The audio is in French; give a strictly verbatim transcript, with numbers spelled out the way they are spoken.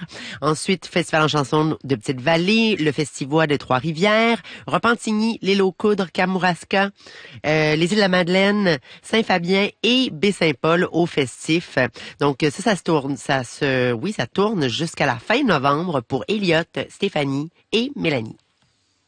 Ensuite, Festival en chanson de Petite-Vallée, le Festivois de Trois-Rivières, Repentigny, l'île aux Coudres, Kamouraska, euh, les îles de la Madeleine, Saint-Fabien et Baie-Saint-Paul au festif. Donc ça, ça se tourne, ça se, oui, ça tourne jusqu'à la fin novembre pour Elliott, Stéphanie et Mélanie.